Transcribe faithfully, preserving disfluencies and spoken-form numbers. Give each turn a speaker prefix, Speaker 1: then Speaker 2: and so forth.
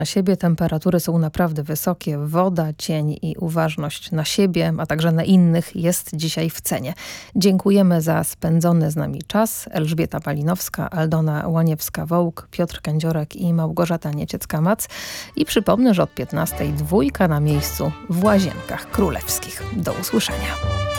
Speaker 1: Na siebie temperatury są naprawdę wysokie. Woda, cień i uważność na siebie, a także na innych jest dzisiaj w cenie. Dziękujemy za spędzony z nami czas. Elżbieta Palinowska, Aldona Łaniewska-Wołk, Piotr Kędziorek i Małgorzata Nieciecka-Mac. I przypomnę, że od piętnastej dwójka na miejscu w Łazienkach Królewskich. Do usłyszenia.